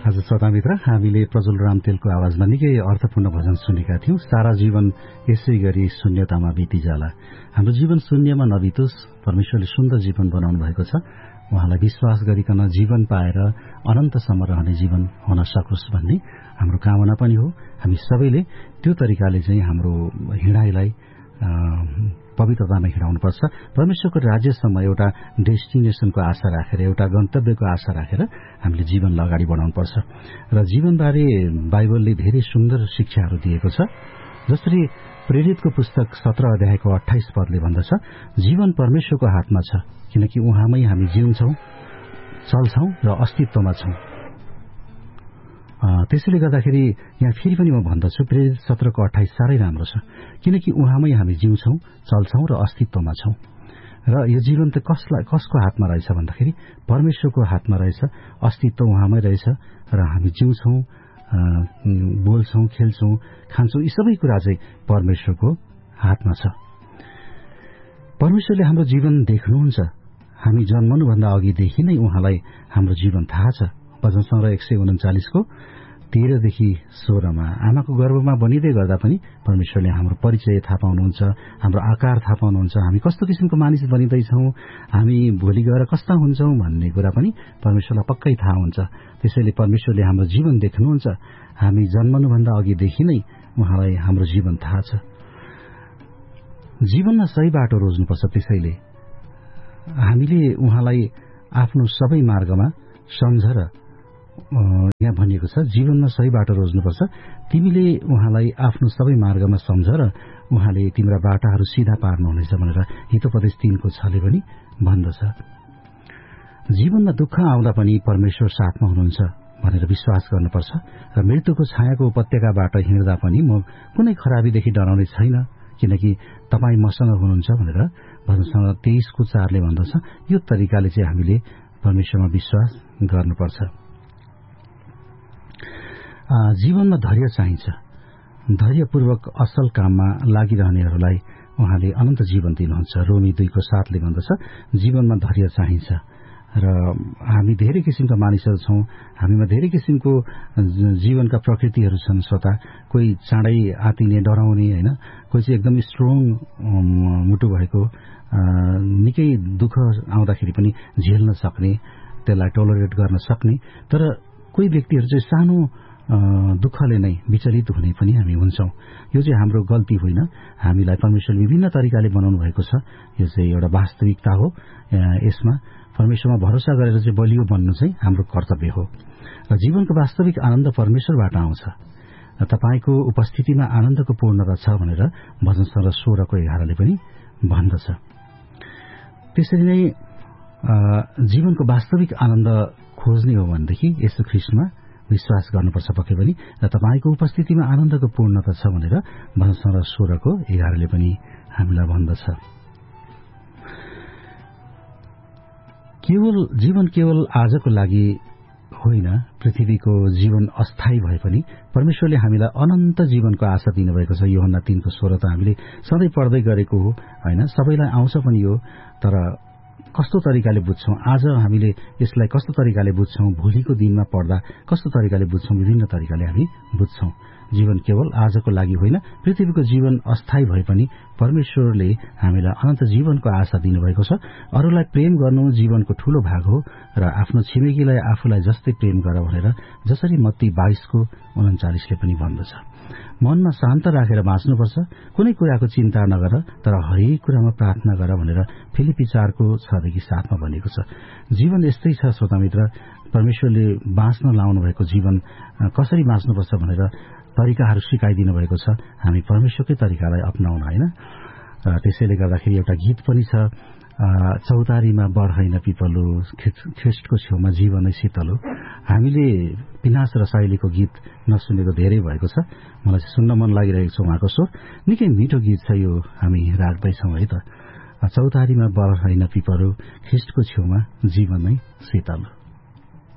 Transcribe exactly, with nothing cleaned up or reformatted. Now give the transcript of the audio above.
हजुर श्रोतामित्र, हामीले प्रज्वल रामतेलको आवाजमा निकै अर्थपूर्ण भजन सुनेका थियौं। सारा जीवन यसै गरी शून्यतामा बितिजाला, हाम्रो जीवन शून्यमा नबितोस्, परमेश्वरले सुन्दर जीवन बनाउनु भएको छ। उहाँलाई विश्वास गरिकन जीवन पाएर अनन्तसम्म रहने जीवन हुन सकोस् भन्ने हाम्रो कामना पनि हो। हामी सबैले त्यो तरिकाले चाहिँ हाम्रो हिँडाइलाई पवित्रतामा हिँडाउनुपर्छ। परमेश्वरको राज्यसम्म एउटा डेस्टिनेसनको आशा राखेर, एउटा गन्तव्यको आशा राखेर हामीले जीवनलाई अगाडि बढाउनुपर्छ। र जीवनबारे बाइबलले धेरै सुन्दर शिक्षाहरू दिएको छ। जसरी प्रेरितको पुस्तक सत्र अध्यायको अट्ठाइस पदले भन्दछ, जीवन परमेश्वरको हातमा छ, किनकि उहाँमै हामी जिउँछौं, चल्छौं र अस्तित्वमा छौं। त्यसैले गर्दाखेरि यहाँ फेरि पनि म भन्दछु, प्रेरित सत्रको अट्ठाइस साह्रै राम्रो छ, किनकि उहाँमै हामी जिउँछौं, चल्छौं र अस्तित्वमा छौं। र यो जीवन त कसलाई कसको हातमा रहेछ भन्दाखेरि परमेश्वरको हातमा रहेछ। अस्तित्व उहाँमै रहेछ र हामी जिउँछौं, बोल्छौं, खेल्छौं, खान्छौं, यी सबै कुरा चाहिँ परमेश्वरको हातमा छ। परमेश्वरले हाम्रो जीवन देख्नुहुन्छ। हामी जन्मनुभन्दा अघिदेखि नै उहाँलाई हाम्रो जीवन थाहा छ। भजन सङ्ग्रह एक सय उन्चालिसको तेह्रदेखि सोह्रमा आमाको गर्भमा बनिँदै गर्दा पनि परमेश्वरले हाम्रो परिचय थाहा पाउनुहुन्छ, हाम्रो आकार थाहा पाउनुहुन्छ, हामी कस्तो किसिमको मानिस बनिँदैछौँ, हामी भोलि गएर कस्ता हुन्छौँ भन्ने कुरा पनि परमेश्वरलाई पक्कै थाहा हुन्छ। त्यसैले परमेश्वरले हाम्रो जीवन देख्नुहुन्छ। हामी जन्मनुभन्दा अघिदेखि नै उहाँलाई हाम्रो जीवन थाहा छ। जीवनमा सही बाटो रोज्नुपर्छ। त्यसैले हामीले उहाँलाई आफ्नो सबै मार्गमा सम्झ र यहाँ भनिएको छ, जीवनमा सही बाटो रोज्नुपर्छ। तिमीले उहाँलाई आफ्नो सबै मार्गमा सम्झ र उहाँले तिम्रा बाटाहरू सिधा पार्नुहुनेछ भनेर हितोपदेश तीनको छले पनि भन्दछ। जीवनमा दुःख आउँदा पनि परमेश्वर साथमा हुनुहुन्छ भनेर विश्वास गर्नुपर्छ। र मृत्युको छायाको उपत्यकाबाट हिँड्दा पनि म कुनै खराबीदेखि डराउने छैन, किनकि तपाईँ मसँग हुनुहुन्छ भनेर भजनसँग तेइसको चारले भन्दछ। यो तरिकाले चाहिँ हामीले परमेश्वरमा विश्वास गर्नुपर्छ। जीवनमा धैर्य चाहिन्छ। धैर्यपूर्वक असल काममा लागिरहनेहरूलाई उहाँले अनन्त जीवन दिनुहुन्छ। रोमी दुईको सातले भन्दछ, जीवनमा धैर्य चाहिन्छ। र हामी धेरै किसिमका मानिसहरू छौं, हामीमा धेरै किसिमको जीवनका प्रकृतिहरू छन् श्रोता। कोही चाँडै आतिने, डराउने, होइन, कोही चाहिँ एकदम स्ट्रङ मुटु भएको, निकै दुःख आउँदाखेरि पनि झेल्न सक्ने, त्यसलाई टोलरेट गर्न सक्ने। तर कोही व्यक्तिहरू चाहिँ सानो दुःखले नै विचलित हुने पनि हामी हुन्छौं। यो चाहिँ हाम्रो गल्ती होइन। हामीलाई परमेश्वरले विभिन्न तरिकाले बनाउनु भएको छ। यो चाहिँ एउटा वास्तविकता हो। यसमा परमेश्वरमा भरोसा गरेर चाहिँ बलियो बन्नु चाहिँ हाम्रो कर्तव्य हो। र जीवनको वास्तविक आनन्द परमेश्वरबाट आउँछ। र तपाईको उपस्थितिमा आनन्दको पूर्णता छ भनेर भजन सङ्ग्रह सोह्रको एघारले पनि भन्दछ। त्यसरी नै जीवनको वास्तविक आनन्द खोज्ने हो भनेदेखि येशू ख्रीष्टमा विश्वास गर्नुपर्छ पक्कै पनि। र तपाईको उपस्थितिमा आनन्दको पूर्णता छ भनेर भजन सङ्ग्रह सोह्रको एघारले पनि हामीलाई भन्दछ। केवल जीवन केवल आजको लागि होइन, पृथ्वीको जीवन अस्थायी भए पनि परमेश्वरले हामीलाई अनन्त जीवनको आशा दिनुभएको छ। यूहन्ना तीनको सोह्र त हामीले सधैँ पढ्दै गरेको हो, होइन, सबैलाई आउँछ पनि यो। तर कस्तो तरिकाले बुझ्छौं, आज हामीले यसलाई कस्तो तरिकाले बुझ्छौं, भोलिको दिनमा पढ्दा कस्तो तरिकाले बुझ्छौं, विभिन्न तरिकाले हामी बुझ्छौं। जीवन केवल आजको लागि होइन, पृथ्वीको जीवन अस्थायी भए पनि परमेश्वरले हामीलाई अनन्त जीवनको आशा दिनुभएको छ। अरूलाई प्रेम गर्नु जीवनको ठूलो भाग हो र आफ्नो छिमेकीलाई आफूलाई जस्तै प्रेम गर भनेर जसरी मत्ती बाइसको उन्चालिसले पनि भन्दछ। मनमा शान्त राखेर बाँच्नुपर्छ। कुनै कुराको चिन्ता नगर, तर हरेक कुरामा प्रार्थना गर भनेर फिलिप्पी चारको छदेखि सातमा भनेको छ। जीवन यस्तै छ श्रोतामित्र। परमेश्वरले बाँच्न लाउनु भएको जीवन कसरी बाँच्नुपर्छ भनेर तरिकाहरू सिकाइदिनु भएको छ। हामी परमेश्वरकै तरिकालाई अपनाउन, होइन। त्यसैले गर्दाखेरि एउटा गीत पनि छ, चौतारीमा बढ होइन पिपलो, ख्रिस्टको छेउमा जीवनै शीतलो। हामीले पिनास र शैलीको गीत नसुनेको धेरै भएको छ। मलाई चाहिँ सुन्न मन लागिरहेको छ उहाँको स्वर। निकै मिठो गीत छ यो, हामी राख्दैछौँ है त। चौतारीमा बढ होइन पिपलो, ख्रिस्टको छेउमा जीवनै शीतलो।